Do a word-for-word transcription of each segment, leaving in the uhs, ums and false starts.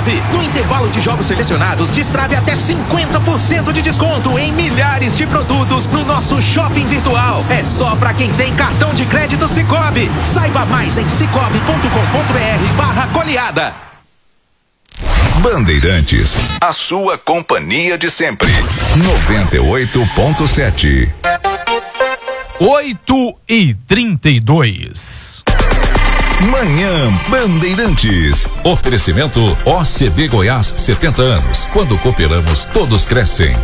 Cicobi. No intervalo de jogos selecionados, destrave até cinquenta por cento de desconto em milhares de produtos no nosso shopping virtual. É só pra quem tem cartão de crédito Cicobi. Saiba mais em cicobi ponto com ponto br barra goleada. Bandeirantes, a sua companhia de sempre. noventa e oito ponto sete. oito e trinta e dois. Manhã Bandeirantes. Oferecimento O C B Goiás, setenta anos. Quando cooperamos, todos crescem.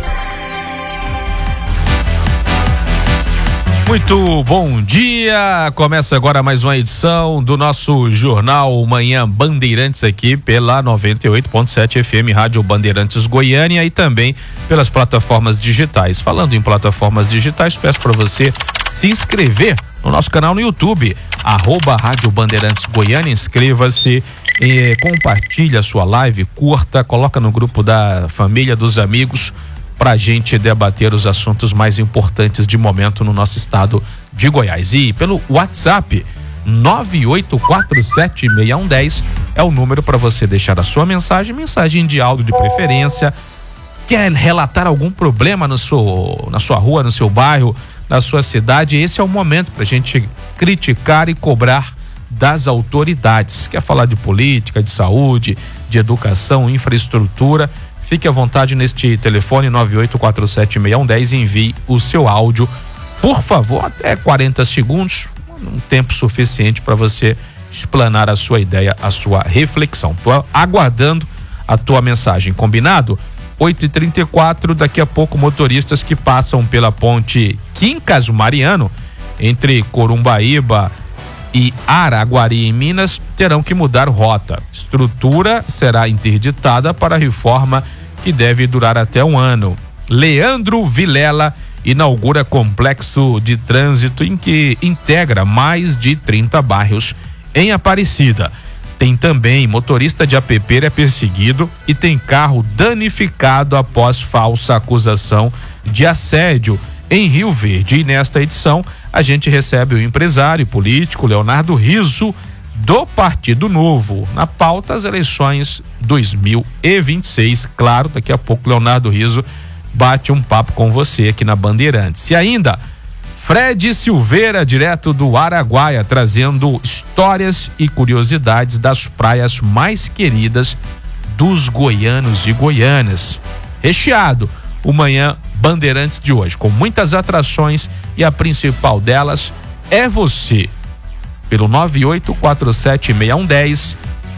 Muito bom dia, começa agora mais uma edição do nosso Jornal Manhã Bandeirantes aqui pela noventa e oito ponto sete F M Rádio Bandeirantes Goiânia e também pelas plataformas digitais. Falando em plataformas digitais, peço para você se inscrever no nosso canal no YouTube, arroba Rádio Bandeirantes Goiânia, inscreva-se e compartilha a sua live, curta, coloca no grupo da família, dos amigos, para a gente debater os assuntos mais importantes de momento no nosso estado de Goiás. E pelo WhatsApp, nove oito quatro sete seis um um zero é o número para você deixar a sua mensagem, mensagem de áudio de preferência. Quer relatar algum problema no seu, na sua rua, no seu bairro, na sua cidade? Esse é o momento para a gente criticar e cobrar das autoridades. Quer falar de política, de saúde, de educação, infraestrutura? Fique à vontade neste telefone nove oito quatro sete seis um um zero e envie o seu áudio, por favor, até quarenta segundos, um tempo suficiente para você explanar a sua ideia, a sua reflexão. Tô aguardando a tua mensagem, combinado? oito e trinta e quatro, daqui a pouco motoristas que passam pela ponte Quincas Mariano, entre Corumbaíba e Araguari, em Minas, terão que mudar rota. Estrutura será interditada para reforma que deve durar até um ano. Leandro Vilela inaugura complexo de trânsito em que integra mais de trinta bairros em Aparecida. Tem também motorista de apepeira é perseguido e tem carro danificado após falsa acusação de assédio em Rio Verde. E nesta edição a gente recebe o empresário e político Leonardo Rizzo, do Partido Novo. Na pauta, as eleições dois mil e vinte e seis. Claro, daqui a pouco Leonardo Rizzo bate um papo com você aqui na Bandeirantes. E ainda, Fred Silveira, direto do Araguaia, trazendo histórias e curiosidades das praias mais queridas dos goianos e goianas. Recheado o Manhã Bandeirantes de hoje, com muitas atrações, e a principal delas é você. Pelo nove oito quatro sete seis um um zero,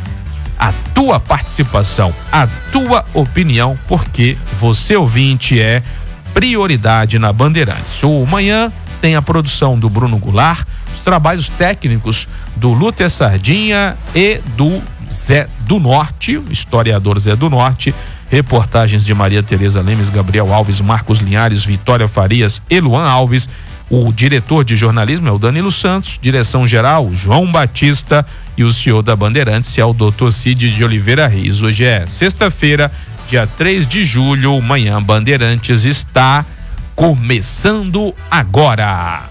a tua participação, a tua opinião, porque você, ouvinte, é prioridade na Bandeirantes. O Manhã tem a produção do Bruno Goulart, os trabalhos técnicos do Lúter Sardinha e do Zé do Norte, o historiador Zé do Norte, reportagens de Maria Tereza Lemes, Gabriel Alves, Marcos Linhares, Vitória Farias e Luan Alves. O diretor de jornalismo é o Danilo Santos, direção geral João Batista, e o C E O da Bandeirantes é o doutor Cid de Oliveira Reis. Hoje é sexta-feira, dia três de julho, o Manhã Bandeirantes está começando agora.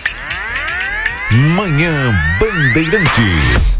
Manhã Bandeirantes.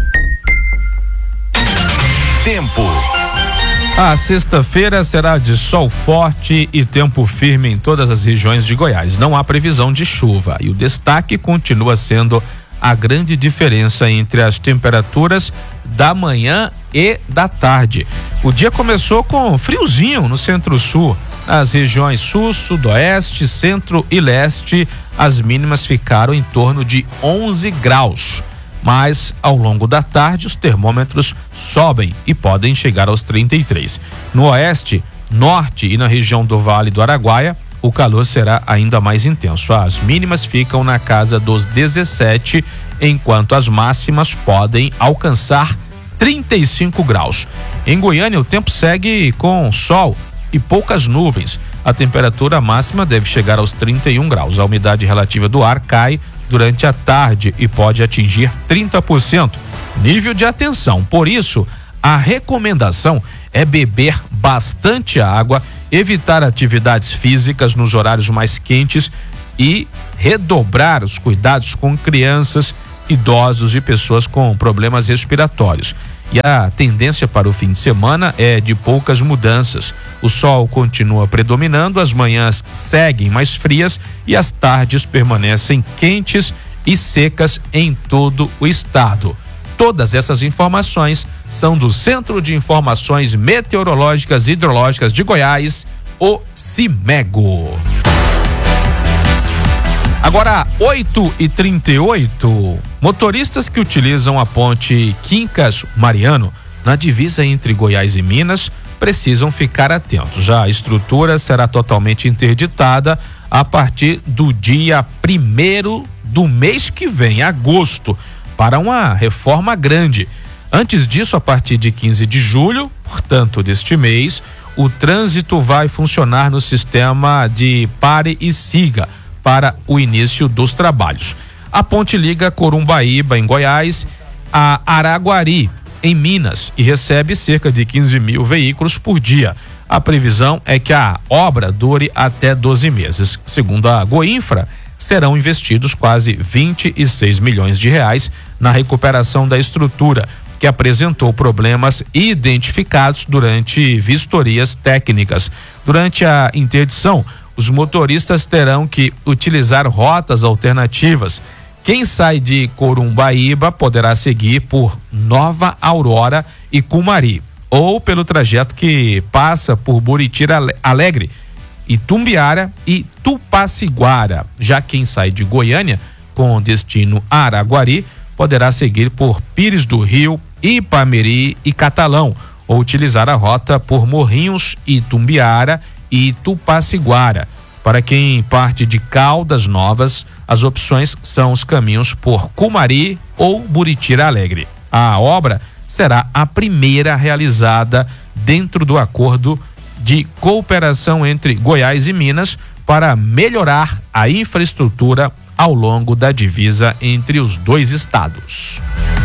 Tempo. A sexta-feira será de sol forte e tempo firme em todas as regiões de Goiás. Não há previsão de chuva e o destaque continua sendo a grande diferença entre as temperaturas da manhã e da tarde. O dia começou com friozinho no centro-sul. Nas regiões sul, sudoeste, centro e leste, as mínimas ficaram em torno de onze graus. Mas ao longo da tarde os termômetros sobem e podem chegar aos trinta e três. No oeste, norte e na região do Vale do Araguaia, o calor será ainda mais intenso. As mínimas ficam na casa dos dezessete, enquanto as máximas podem alcançar trinta e cinco graus. Em Goiânia, o tempo segue com sol e poucas nuvens. A temperatura máxima deve chegar aos trinta e um graus. A umidade relativa do ar cai durante a tarde e pode atingir trinta por cento. Nível de atenção. Por isso, a recomendação é beber bastante água, evitar atividades físicas nos horários mais quentes e redobrar os cuidados com crianças idosos e pessoas com problemas respiratórios. E a tendência para o fim de semana é de poucas mudanças. O sol continua predominando, as manhãs seguem mais frias e as tardes permanecem quentes e secas em todo o estado. Todas essas informações são do Centro de Informações Meteorológicas e Hidrológicas de Goiás, o CIMEGO. Agora, oito e trinta e oito, motoristas que utilizam a ponte Quincas Mariano, na divisa entre Goiás e Minas, precisam ficar atentos. A estrutura será totalmente interditada a partir do dia primeiro do mês que vem, agosto, para uma reforma grande. Antes disso, a partir de quinze de julho, portanto, deste mês, o trânsito vai funcionar no sistema de pare e siga para o início dos trabalhos. A ponte liga Corumbaíba, em Goiás, a Araguari, em Minas, e recebe cerca de quinze mil veículos por dia. A previsão é que a obra dure até doze meses. Segundo a Goinfra, serão investidos quase vinte e seis milhões de reais na recuperação da estrutura, que apresentou problemas identificados durante vistorias técnicas. Durante a interdição, os motoristas terão que utilizar rotas alternativas. Quem sai de Corumbaíba poderá seguir por Nova Aurora e Cumari, ou pelo trajeto que passa por Buriti Alegre, Itumbiara e Tupaciguara. Já quem sai de Goiânia com destino a Araguari poderá seguir por Pires do Rio, Ipameri e Catalão, ou utilizar a rota por Morrinhos, Itumbiara e Tupaciguara. Para quem parte de Caldas Novas, as opções são os caminhos por Cumari ou Buritira Alegre. A obra será a primeira realizada dentro do acordo de cooperação entre Goiás e Minas para melhorar a infraestrutura ao longo da divisa entre os dois estados.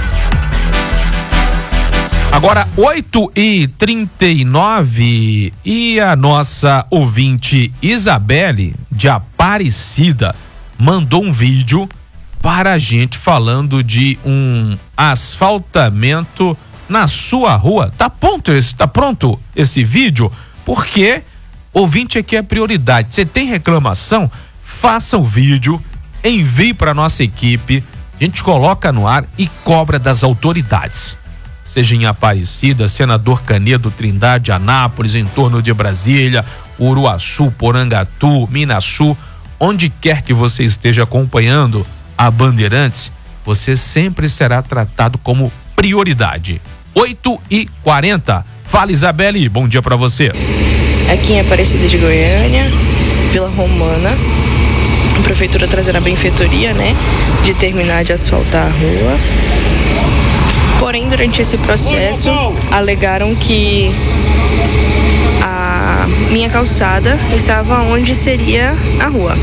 Agora, oito e trinta e nove, e a nossa ouvinte Isabelle, de Aparecida, mandou um vídeo para a gente falando de um asfaltamento na sua rua. Tá pronto esse, tá pronto esse vídeo? Porque ouvinte aqui é prioridade. Você tem reclamação? Faça o vídeo, envie para nossa equipe, a gente coloca no ar e cobra das autoridades. Seja em Aparecida, Senador Canedo, Trindade, Anápolis, em torno de Brasília, Uruaçu, Porangatu, Minaçu, onde quer que você esteja acompanhando a Bandeirantes, você sempre será tratado como prioridade. oito e quarenta. Fala, Isabelle, bom dia para você. Aqui em Aparecida de Goiânia, Vila Romana, a prefeitura trazendo a benfeitoria, né, de terminar de asfaltar a rua. Porém, durante esse processo, alegaram que a minha calçada estava onde seria a rua.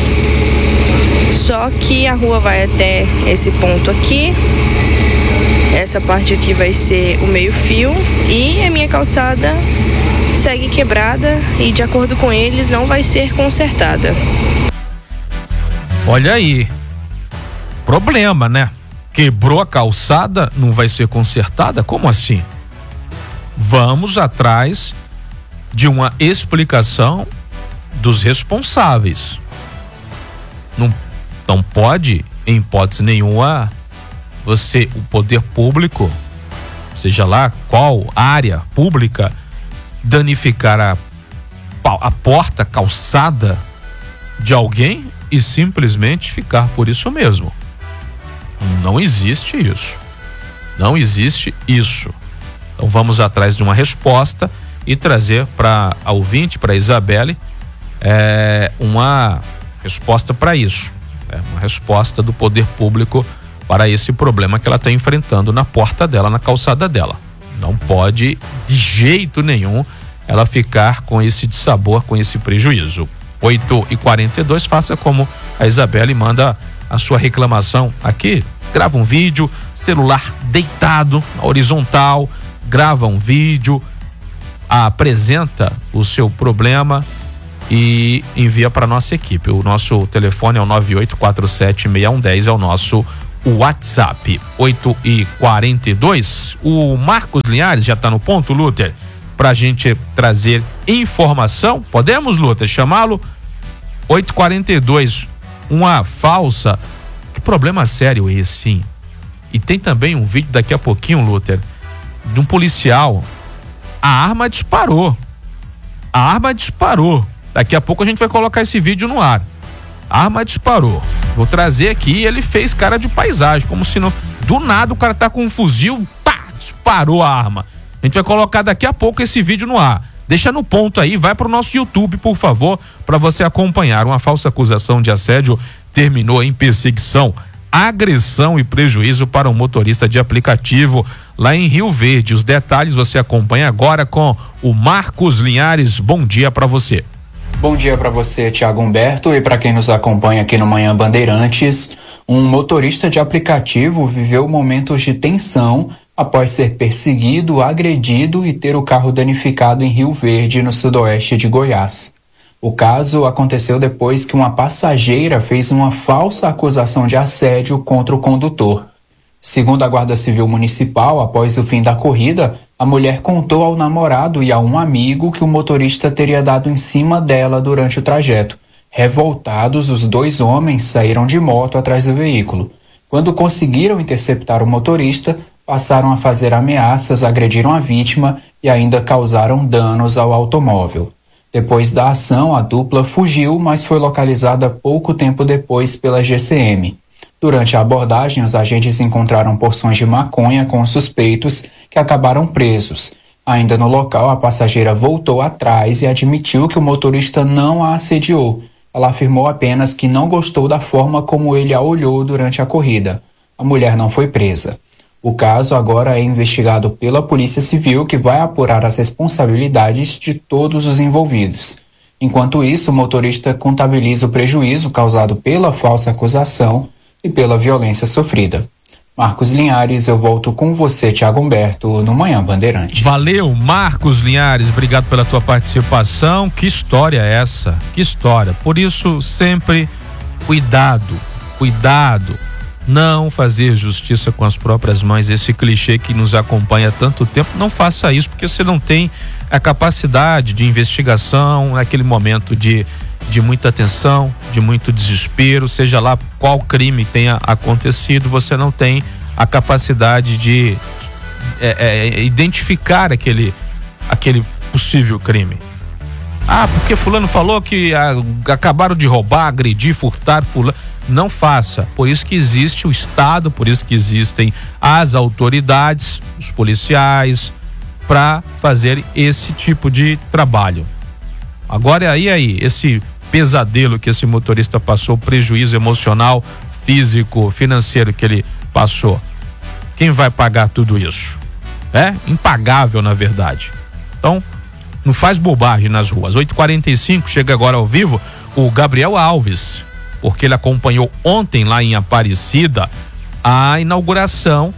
Só que a rua vai até esse ponto aqui, essa parte aqui vai ser o meio-fio e a minha calçada segue quebrada e, de acordo com eles, não vai ser consertada. Olha aí, problema, né? Quebrou a calçada, não vai ser consertada? Como assim? Vamos atrás de uma explicação dos responsáveis. Não, não pode, em hipótese nenhuma, você, o poder público, seja lá qual área pública, danificar a, a porta, a calçada de alguém e simplesmente ficar por isso mesmo. Não existe isso. Não existe isso. Então vamos atrás de uma resposta e trazer para a ouvinte, para a Isabelle, é, uma resposta para isso. É, uma resposta do poder público para esse problema que ela está enfrentando na porta dela, na calçada dela. Não pode, de jeito nenhum, ela ficar com esse dissabor, com esse prejuízo. oito e quarenta e dois, faça como a Isabelle, manda a sua reclamação aqui, grava um vídeo, celular deitado, horizontal, grava um vídeo, apresenta o seu problema e envia para nossa equipe. O nosso telefone é o nove oito quatro sete seis um um zero, é o nosso o WhatsApp oito e quarenta e dois. O Marcos Linhares já está no ponto, Luther, pra gente trazer informação. Podemos, Luther, chamá-lo? oito e quarenta e dois, uma falsa. Que problema sério esse, hein? E tem também um vídeo daqui a pouquinho, Luther, de um policial. A arma disparou. A arma disparou. Daqui a pouco a gente vai colocar esse vídeo no ar. A arma disparou. Vou trazer aqui, ele fez cara de paisagem, como se não... Do nada o cara tá com um fuzil, pá, disparou a arma. A gente vai colocar daqui a pouco esse vídeo no ar. Deixa no ponto aí, vai pro nosso YouTube, por favor, para você acompanhar. Uma falsa acusação de assédio terminou em perseguição, agressão e prejuízo para um motorista de aplicativo lá em Rio Verde. Os detalhes você acompanha agora com o Marcos Linhares. Bom dia para você. Bom dia para você, Thiago Humberto, e para quem nos acompanha aqui no Manhã Bandeirantes. Um motorista de aplicativo viveu momentos de tensão após ser perseguido, agredido e ter o carro danificado em Rio Verde, no sudoeste de Goiás. O caso aconteceu depois que uma passageira fez uma falsa acusação de assédio contra o condutor. Segundo a Guarda Civil Municipal, após o fim da corrida, a mulher contou ao namorado e a um amigo que o motorista teria dado em cima dela durante o trajeto. Revoltados, os dois homens saíram de moto atrás do veículo. Quando conseguiram interceptar o motorista, passaram a fazer ameaças, agrediram a vítima e ainda causaram danos ao automóvel. Depois da ação, a dupla fugiu, mas foi localizada pouco tempo depois pela G C M. Durante a abordagem, os agentes encontraram porções de maconha com os suspeitos, que acabaram presos. Ainda no local, a passageira voltou atrás e admitiu que o motorista não a assediou. Ela afirmou apenas que não gostou da forma como ele a olhou durante a corrida. A mulher não foi presa. O caso agora é investigado pela Polícia Civil, que vai apurar as responsabilidades de todos os envolvidos. Enquanto isso, o motorista contabiliza o prejuízo causado pela falsa acusação e pela violência sofrida. Marcos Linhares, eu volto com você, Thiago Humberto, no Manhã Bandeirantes. Valeu, Marcos Linhares, obrigado pela tua participação. Que história é essa? Que história. Por isso, sempre cuidado, cuidado. Não fazer justiça com as próprias mãos, esse clichê que nos acompanha há tanto tempo. Não faça isso, porque você não tem a capacidade de investigação naquele momento de, de muita tensão, de muito desespero, seja lá qual crime tenha acontecido, você não tem a capacidade de é, é, identificar aquele, aquele possível crime. Ah, porque fulano falou que ah, acabaram de roubar, agredir, furtar, fulano. Não faça. Por isso que existe o Estado, por isso que existem as autoridades, os policiais, para fazer esse tipo de trabalho. Agora aí, aí, esse pesadelo que esse motorista passou, prejuízo emocional, físico, financeiro que ele passou, quem vai pagar tudo isso? É impagável, na verdade. Então, não faz bobagem nas ruas. oito e quarenta e cinco, chega agora ao vivo o Gabriel Alves, porque ele acompanhou ontem lá em Aparecida a inauguração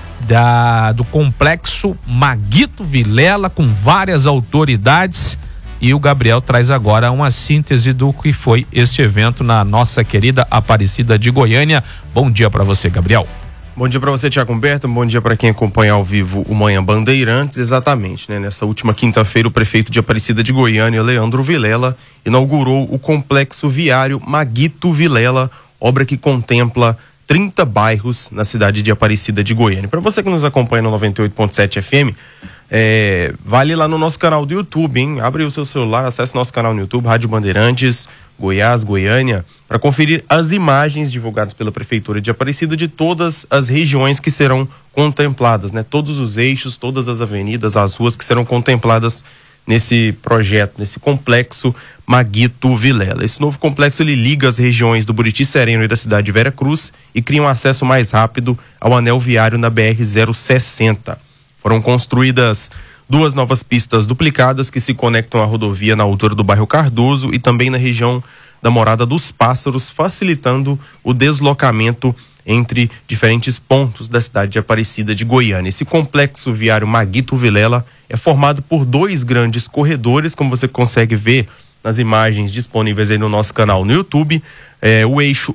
da, do complexo Maguito Vilela, com várias autoridades, e o Gabriel traz agora uma síntese do que foi este evento na nossa querida Aparecida de Goiânia. Bom dia para você, Gabriel. Bom dia para você, Thiago Humberto. Bom dia para quem acompanha ao vivo o Manhã Bandeirantes. Exatamente, né? Nessa última quinta-feira, o prefeito de Aparecida de Goiânia, Leandro Vilela, inaugurou o complexo viário Maguito Vilela, obra que contempla trinta bairros na cidade de Aparecida de Goiânia. Para você que nos acompanha no noventa e oito ponto sete F M, é, vale lá no nosso canal do YouTube, hein? Abre o seu celular, acesse nosso canal no YouTube, Rádio Bandeirantes, Goiás, Goiânia, para conferir as imagens divulgadas pela Prefeitura de Aparecida de todas as regiões que serão contempladas, né? Todos os eixos, todas as avenidas, as ruas que serão contempladas nesse projeto, nesse complexo Maguito Vilela. Esse novo complexo, ele liga as regiões do Buriti Sereno e da cidade de Vera Cruz e cria um acesso mais rápido ao anel viário na B R zero sessenta. Foram construídas duas novas pistas duplicadas que se conectam à rodovia na altura do bairro Cardoso e também na região da Morada dos Pássaros, facilitando o deslocamento entre diferentes pontos da cidade de Aparecida de Goiânia. Esse complexo viário Maguito Vilela é formado por dois grandes corredores, como você consegue ver nas imagens disponíveis aí no nosso canal no YouTube. É, o eixo um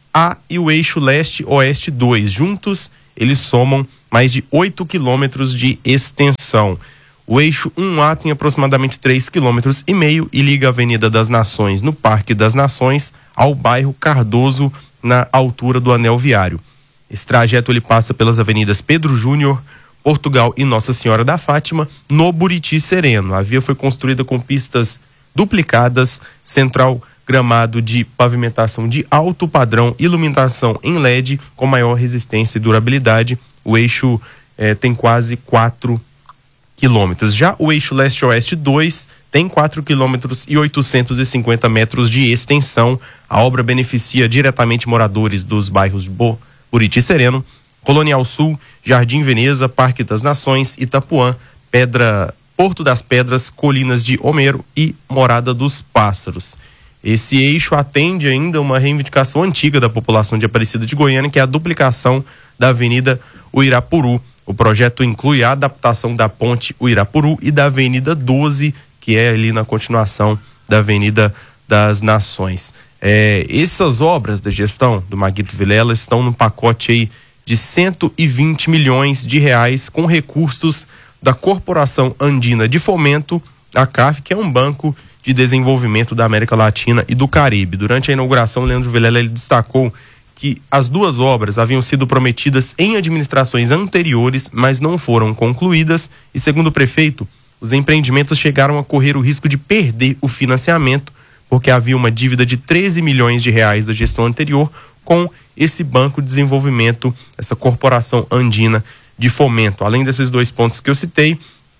A e o eixo leste-oeste dois. Juntos, eles somam mais de oito quilômetros de extensão. O eixo um A tem aproximadamente três quilômetros e meio e liga a Avenida das Nações, no Parque das Nações, ao bairro Cardoso, na altura do anel viário. Esse trajeto ele passa pelas avenidas Pedro Júnior, Portugal e Nossa Senhora da Fátima, no Buriti Sereno. A via foi construída com pistas duplicadas, central gramado de pavimentação de alto padrão, iluminação em L E D com maior resistência e durabilidade. O eixo eh, tem quase quatro quilômetros. Já o eixo leste-oeste dois tem quatro quilômetros e oitocentos e cinquenta metros de extensão. A obra beneficia diretamente moradores dos bairros Bo, Buriti Sereno, Colonial Sul, Jardim Veneza, Parque das Nações, Itapuã, Pedra, Porto das Pedras, Colinas de Homero e Morada dos Pássaros. Esse eixo atende ainda uma reivindicação antiga da população de Aparecida de Goiânia, que é a duplicação da Avenida Uirapuru. O projeto inclui a adaptação da ponte Uirapuru e da Avenida doze, que é ali na continuação da Avenida das Nações. É, essas obras da gestão do Maguito Vilela estão num pacote aí de cento e vinte milhões de reais com recursos da Corporação Andina de Fomento, a C A F, que é um banco de desenvolvimento da América Latina e do Caribe. Durante a inauguração, Leandro Vilela ele destacou que as duas obras haviam sido prometidas em administrações anteriores, mas não foram concluídas e, segundo o prefeito, os empreendimentos chegaram a correr o risco de perder o financiamento, porque havia uma dívida de treze milhões de reais da gestão anterior com esse banco de desenvolvimento, essa Corporação Andina de Fomento. Além desses dois pontos que eu citei,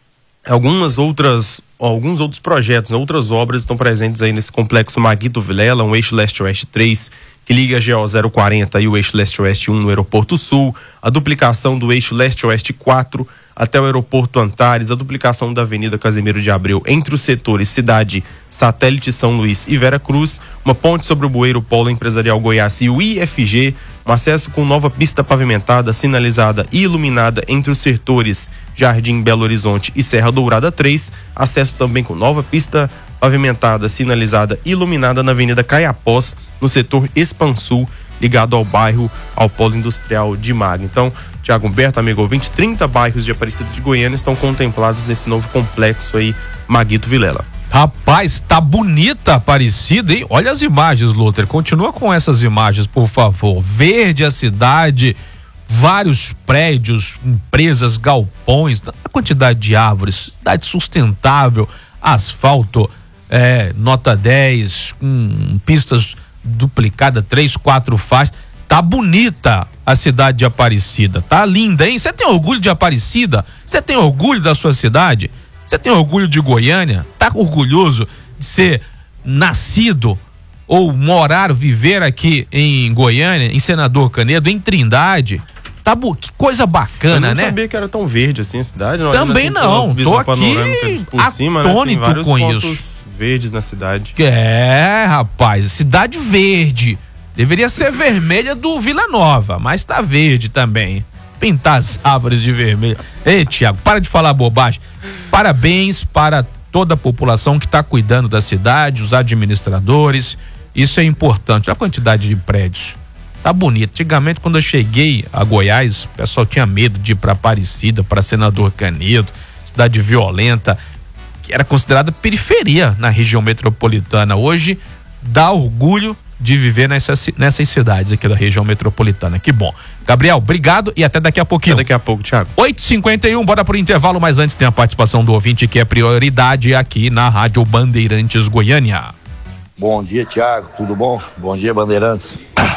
algumas outras, alguns outros projetos, outras obras estão presentes aí nesse complexo Maguito Vilela, um eixo leste-oeste três, que liga a G O zero quarenta e o eixo leste-oeste um no Aeroporto Sul, a duplicação do eixo leste-oeste quatro até o Aeroporto Antares, a duplicação da Avenida Casimiro de Abreu entre os setores Cidade, Satélite São Luís e Vera Cruz, uma ponte sobre o Bueiro Polo Empresarial Goiás e o I F G, um acesso com nova pista pavimentada, sinalizada e iluminada entre os setores Jardim Belo Horizonte e Serra Dourada três, acesso também com nova pista pavimentada, sinalizada e iluminada na Avenida Caiapós, no setor Expansul, ligado ao bairro, ao polo industrial de Maga. Então, Tiago Humberto, amigo ouvinte, trinta bairros de Aparecida de Goiânia estão contemplados nesse novo complexo aí, Maguito Vilela. Rapaz, tá bonita a Aparecida, hein? Olha as imagens, Luther. Continua com essas imagens, por favor. Verde a cidade, vários prédios, empresas, galpões, a quantidade de árvores, cidade sustentável, asfalto, é, nota dez, com pistas duplicadas, três, quatro faixas. Tá bonita a cidade de Aparecida, tá linda, hein? Você tem orgulho de Aparecida? Você tem orgulho da sua cidade? Você tem orgulho de Goiânia? Tá orgulhoso de ser nascido ou morar, viver aqui em Goiânia, em Senador Canedo, em Trindade? Tá bo... Que coisa bacana, né? Eu não sabia que era tão verde assim a cidade. Não. Também assim, não, tô aqui por cima, né? Tem vários com pontos isso. verdes na cidade. É, rapaz, cidade verde. Deveria ser vermelha do Vila Nova, mas tá verde também. Pintar as árvores de vermelho. Ei, Tiago, para de falar bobagem. Parabéns para toda a população que está cuidando da cidade, os administradores. Isso é importante. Olha a quantidade de prédios. Tá bonito. Antigamente, quando eu cheguei a Goiás, o pessoal tinha medo de ir para Aparecida, para Senador Canedo, cidade violenta, que era considerada periferia na região metropolitana. Hoje, dá orgulho de viver nessas, nessas cidades aqui da região metropolitana. Que bom. Gabriel, obrigado e até daqui a pouquinho. Até daqui a pouco, Thiago. oito e cinquenta e um, bora pro intervalo, mas antes tem a participação do ouvinte, que é prioridade aqui na Rádio Bandeirantes Goiânia. Bom dia, Thiago, tudo bom? Bom dia, Bandeirantes.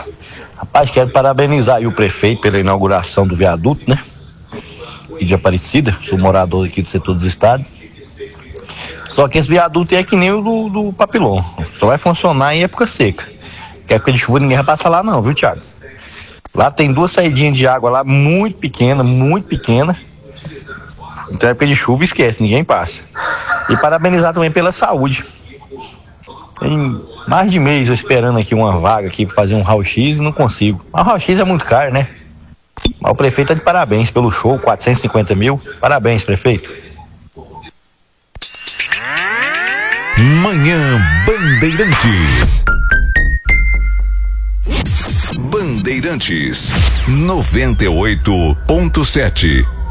Rapaz, quero parabenizar aí o prefeito pela inauguração do viaduto, né? E de Aparecida, sou morador aqui do setor dos estados. Só que esse viaduto é que nem o do, do Papilon, só vai funcionar em época seca. Que época de chuva ninguém vai passar lá não, viu, Thiago? Lá tem duas saidinhas de água lá muito pequena, muito pequena. Então época de chuva esquece, ninguém passa. E parabenizar também pela saúde. Tem mais de mês eu esperando aqui uma vaga aqui pra fazer um raio-x e não consigo. Mas o raio-x é muito caro, né? Mas o prefeito tá de parabéns pelo show, quatrocentos e cinquenta mil. Parabéns, prefeito. Manhã Bandeirantes. Bandeirantes noventa e oito ponto sete.